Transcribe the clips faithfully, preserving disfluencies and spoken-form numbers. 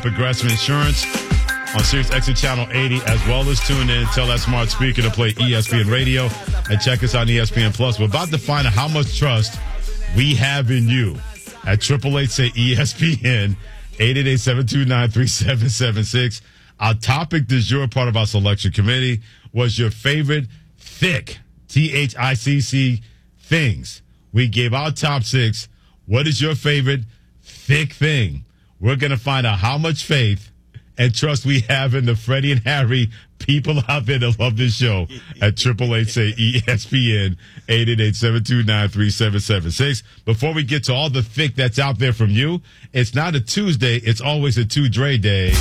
Progressive Insurance on Sirius X M Channel eighty, as well as tune in, tell that smart speaker to play E S P N Radio, and check us out on E S P N Plus. We're about to find out how much trust we have in you at triple eight say E S P N, eight eight eight, seven two nine, three seven seven six. Our topic du jour, part of our selection committee, was your favorite thick, T H I C C, things. We gave our top six. What is your favorite thick thing? We're going to find out how much faith and trust we have in the Freddie and Harry people out there that love this show at triple eight say E S P N, eight eight eight, seven two nine, three seven seven six. Before we get to all the thick that's out there from you, it's not a Tuesday, it's always a two Dre day.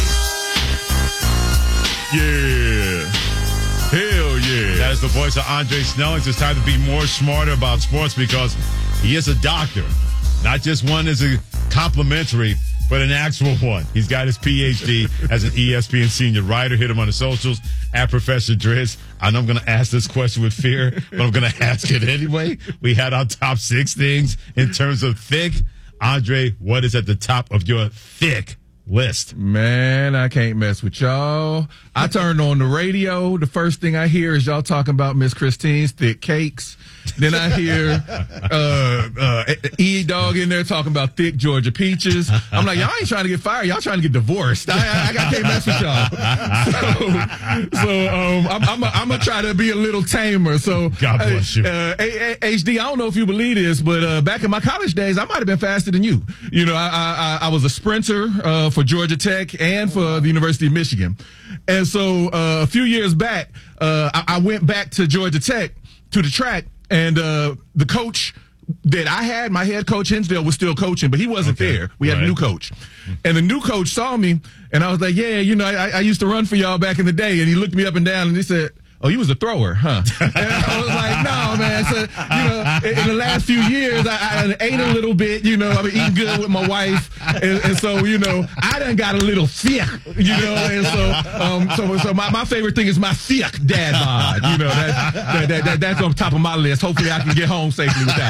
Yeah. Hell yeah. That is the voice of Andre Snellings. It's time to be more smarter about sports because he is a doctor. Not just one as a complimentary, but an actual one. He's got his P H D as an E S P N senior writer. Hit him on the socials at Professor Driz. I know I'm going to ask this question with fear, but I'm going to ask it anyway. We had our top six things in terms of thick. Andre, what is at the top of your thick list? Man, I can't mess with y'all. I turned on the radio. The first thing I hear is y'all talking about Miss Christine's thick cakes. Then I hear uh, uh, E-Dog in there talking about thick Georgia peaches. I'm like, y'all ain't trying to get fired. Y'all trying to get divorced. I, I, I can't mess with y'all. So, so um, I'm, I'm going to try to be a little tamer. So, God bless you. Uh, H D, I don't know if you believe this, but uh, back in my college days, I might have been faster than you. You know, I, I, I was a sprinter uh, for Georgia Tech and for the University of Michigan. And so uh, a few years back, uh, I, I went back to Georgia Tech to the track. And uh, the coach that I had, my head coach Hinsdale, was still coaching, but he wasn't okay. there. We had right. a new coach. And the new coach saw me, and I was like, yeah, you know, I, I used to run for y'all back in the day. And he looked me up and down, and he said, oh, you was a thrower, huh? And I was like, no, man. So, you know, in, in the last few years, I, I ate a little bit, you know, I've been eating good with my wife. And, and so, you know, I done got a little thick, you know, and so, um, so, so my, my favorite thing is my thick dad bod. You know, that, that, that, that, that's on top of my list. Hopefully I can get home safely with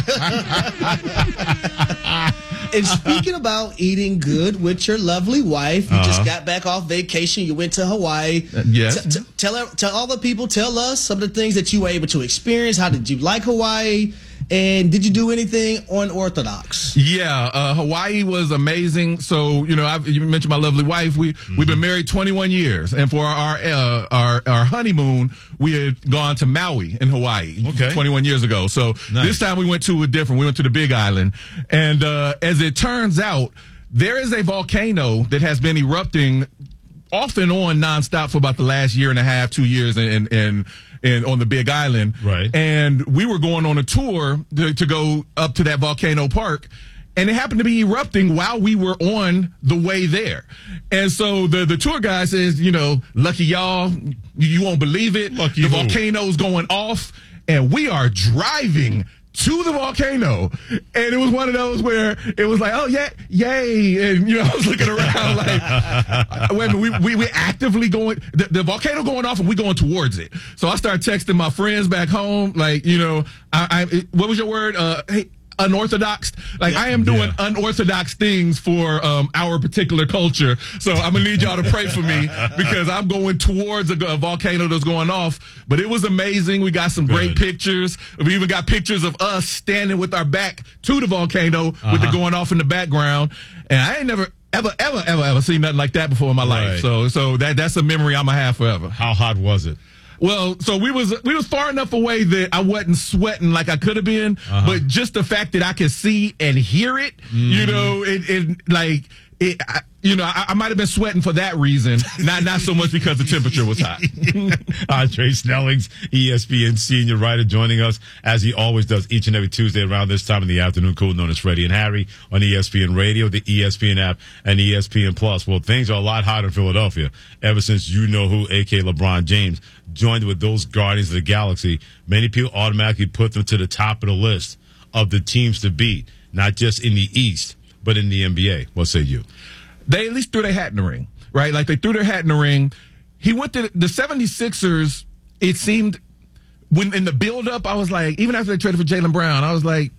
that one. And speaking about eating good with your lovely wife, you uh-huh. just got back off vacation. You went to Hawaii. Uh, yes. T- t- tell, tell all the people, tell us some of the things that you were able to experience. How did you like Hawaii? And did you do anything unorthodox? Yeah, uh, Hawaii was amazing. So, you know, I've, you mentioned my lovely wife. We, mm-hmm. We've been married twenty-one years. And for our, uh, our, our honeymoon, we had gone to Maui in Hawaii okay. twenty-one years ago. So nice. This time we went to a different, we went to the Big Island. And uh, as it turns out, there is a volcano that has been erupting off and on nonstop for about the last year and a half, two years, and, and, and on the Big Island. Right. And we were going on a tour to, to go up to that volcano park, and it happened to be erupting while we were on the way there. And so the, the tour guy says, you know, lucky y'all, you won't believe it. Lucky the who? volcano's going off, and we are driving to the volcano. And it was one of those where it was like, oh, yeah, yay. And, you know, I was looking around like, wait a minute, we, we, we actively going, the, the volcano going off and we going towards it. So I started texting my friends back home, like, you know, I, I what was your word? Uh, hey, unorthodox. Like yeah, I am doing yeah. unorthodox things for um, our particular culture. So I'm gonna need y'all to pray for me because I'm going towards a, a volcano that's going off. But it was amazing. We got some great Good. pictures. We even got pictures of us standing with our back to the volcano uh-huh. with it going off in the background. And I ain't never ever ever ever ever seen nothing like that before in my right. life. So so that that's a memory I'm gonna have forever. How hot was it? Well, so we was we was far enough away that I wasn't sweating like I could have been, uh-huh. but just the fact that I could see and hear it, mm-hmm. you know, it, it like it, I, you know, I, I might have been sweating for that reason, not not so much because the temperature was hot. Andre Snellings, E S P N senior writer, joining us as he always does each and every Tuesday around this time in the afternoon, cool, known as Freddie and Harry on E S P N Radio, the E S P N app, and E S P N Plus. Well, things are a lot hotter in Philadelphia ever since you know who, a k a. LeBron James, joined with those Guardians of the Galaxy. Many people automatically put them to the top of the list of the teams to beat, not just in the East, but in the N B A. What say you? They at least threw their hat in the ring, right? Like they threw their hat in the ring. He went to the seventy-sixers. It seemed when in the build-up, I was like, even after they traded for Jaylen Brown, I was like,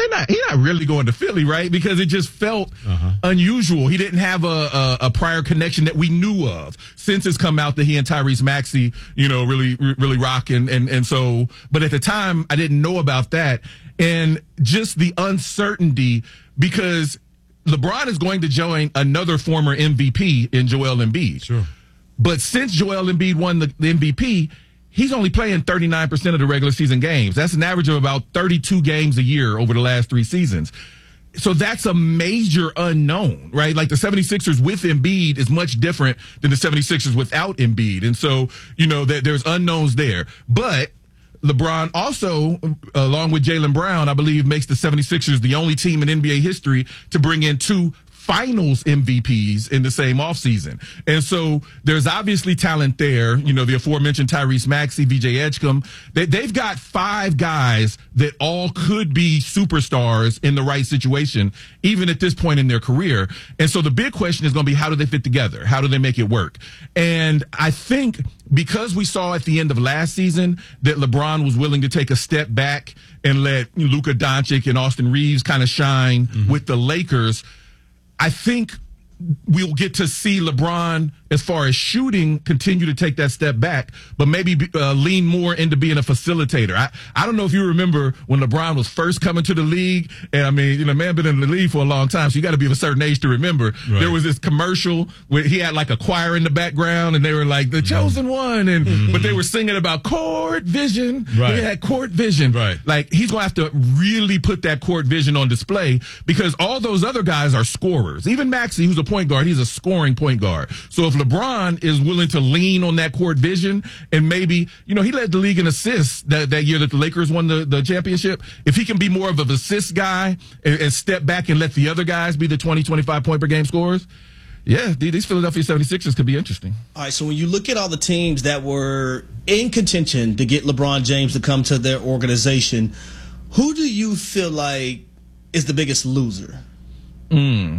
they're not, he's not really going to Philly, right? Because it just felt uh-huh. unusual. He didn't have a, a, a prior connection that we knew of since it's come out that he and Tyrese Maxey, you know, really, really rock. And, and, and so, but at the time, I didn't know about that. And just the uncertainty, because LeBron is going to join another former M V P in Joel Embiid. Sure. But since Joel Embiid won the, the M V P, he's only playing thirty-nine percent of the regular season games. That's an average of about thirty-two games a year over the last three seasons. So that's a major unknown, right? Like the seventy-sixers with Embiid is much different than the seventy-sixers without Embiid. And so, you know, that there's unknowns there. But LeBron also, along with Jaylen Brown, I believe makes the seventy-sixers the only team in N B A history to bring in two finals M V Ps in the same offseason. And so there's obviously talent there. You know, the aforementioned Tyrese Maxey, V J Edgecombe. They, they've got five guys that all could be superstars in the right situation, even at this point in their career. And so the big question is going to be, how do they fit together? How do they make it work? And I think because we saw at the end of last season that LeBron was willing to take a step back and let Luka Doncic and Austin Reeves kind of shine mm-hmm. with the Lakers, I think we'll get to see LeBron, as far as shooting, continue to take that step back, but maybe uh, lean more into being a facilitator. I, I don't know if you remember when LeBron was first coming to the league, and I mean, you know, man been in the league for a long time, so you got to be of a certain age to remember. Right. There was this commercial where he had like a choir in the background, and they were like, the chosen one, and mm-hmm. but they were singing about court vision. Right. They had court vision. Right. Like, he's going to have to really put that court vision on display, because all those other guys are scorers. Even Maxey, who's a point guard, he's a scoring point guard. So if LeBron is willing to lean on that court vision, and maybe, you know, he led the league in assists that, that year that the Lakers won the, the championship. If he can be more of an assist guy and, and step back and let the other guys be the twenty, twenty-five point per game scorers, yeah, these Philadelphia seventy-sixers could be interesting. All right, so when you look at all the teams that were in contention to get LeBron James to come to their organization, who do you feel like is the biggest loser? Hmm.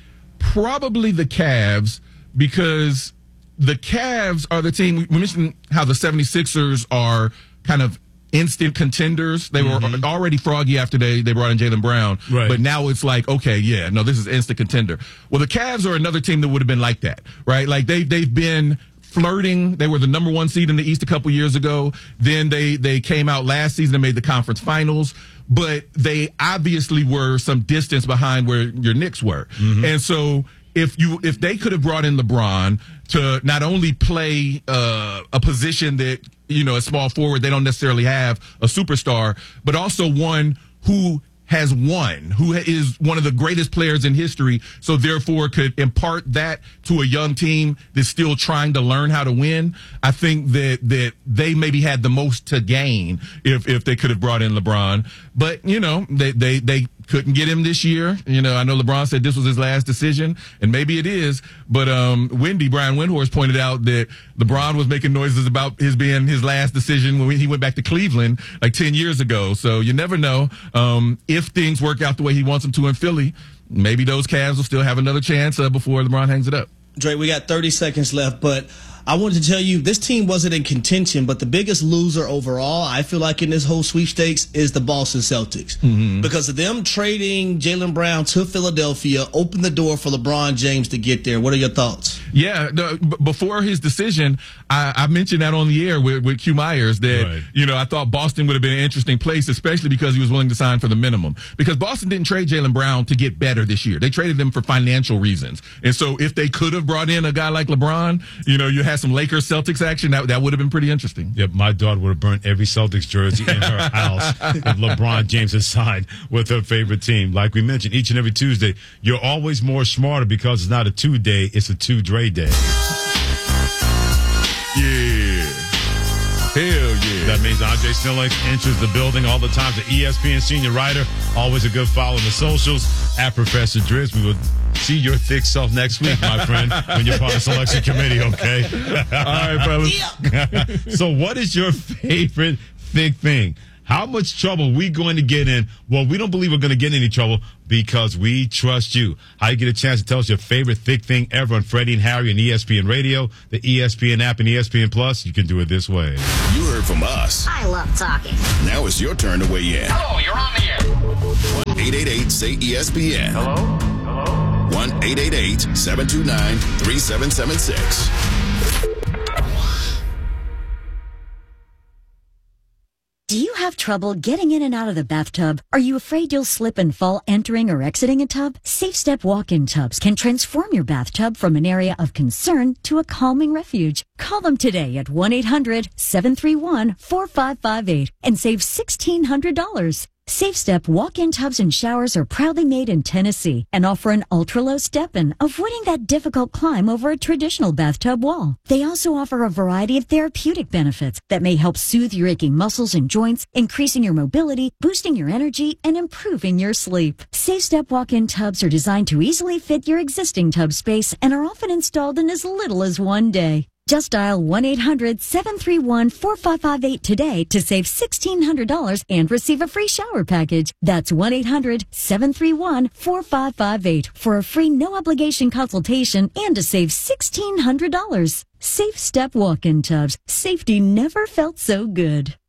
Probably the Cavs, because the Cavs are the team. We mentioned how the seventy-sixers are kind of instant contenders. They mm-hmm. were already froggy after they, they brought in Jaylen Brown. Right. But now it's like, okay, yeah, no, this is instant contender. Well, the Cavs are another team that would have been like that, right? Like they, they've been flirting. They were the number one seed in the East a couple years ago. Then they, they came out last season and made the conference finals. But they obviously were some distance behind where your Knicks were. Mm-hmm. And so if you if they could have brought in LeBron to not only play uh, a position that, you know, a small forward, they don't necessarily have a superstar, but also one who has won, who is one of the greatest players in history, so therefore could impart that to a young team that's still trying to learn how to win. I think that that they maybe had the most to gain if if they could have brought in LeBron. But, you know, they they they couldn't get him this year. You know, I know LeBron said this was his last decision, and maybe it is. But um, Wendy, Brian Windhorst pointed out that LeBron was making noises about his being his last decision when he went back to Cleveland like ten years ago. So you never know. Um, if things work out the way he wants them to in Philly, maybe those Cavs will still have another chance uh, before LeBron hangs it up. Dre, we got thirty seconds left, but I wanted to tell you this team wasn't in contention, but the biggest loser overall, I feel like, in this whole sweepstakes is the Boston Celtics. Mm-hmm. Because of them trading Jaylen Brown to Philadelphia opened the door for LeBron James to get there. What are your thoughts? Yeah, the, b- before his decision, I, I mentioned that on the air with, with Q Myers that, right. you know, I thought Boston would have been an interesting place, especially because he was willing to sign for the minimum. Because Boston didn't trade Jaylen Brown to get better this year. They traded him for financial reasons. And so if they could have brought in a guy like LeBron, you know, you had some Lakers Celtics action, that, that would have been pretty interesting. Yep, my daughter would have burnt every Celtics jersey in her house if LeBron James had signed with her favorite team. Like we mentioned, each and every Tuesday, you're always more smarter because it's not a two-day, it's a two-Dre day. Yeah. Hell yeah. That means Andre Snelling enters the building all the time. The E S P N senior writer, always a good follow on the socials, at Professor Driz. We will see your thick self next week, my friend, when you're part of the selection committee, okay? All right, fellas. So what is your favorite thick thing? How much trouble are we going to get in? Well, we don't believe we're going to get in any trouble because we trust you. How you get a chance to tell us your favorite thick thing ever on Freddie and Harry and E S P N Radio, the E S P N app, and E S P N Plus. You can do it this way. You heard from us. I love talking. Now it's your turn to weigh in. Hello, you're on the air. one eight eight eight say E S P N. Hello? Hello? one eight eight eight seven two nine three seven seven six. Do you have trouble getting in and out of the bathtub? Are you afraid you'll slip and fall entering or exiting a tub? Safe Step walk-in tubs can transform your bathtub from an area of concern to a calming refuge. Call them today at one eight hundred seven three one four five five eight and save sixteen hundred dollars. Safe Step walk-in tubs and showers are proudly made in Tennessee and offer an ultra-low step-in, avoiding that difficult climb over a traditional bathtub wall. They also offer a variety of therapeutic benefits that may help soothe your aching muscles and joints, increasing your mobility, boosting your energy, and improving your sleep. Safe Step walk-in tubs are designed to easily fit your existing tub space and are often installed in as little as one day. Just dial one eight hundred seven three one four five five eight today to save sixteen hundred dollars and receive a free shower package. That's one eight hundred seven three one four five five eight for a free no-obligation consultation and to save sixteen hundred dollars. Safe Step walk-in tubs. Safety never felt so good.